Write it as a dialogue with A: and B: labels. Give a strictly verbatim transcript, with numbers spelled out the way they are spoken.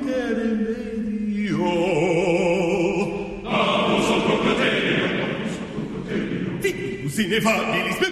A: propiter medio.
B: Namus obrogaterio, namus obrogaterio.
A: Fius ineffabilis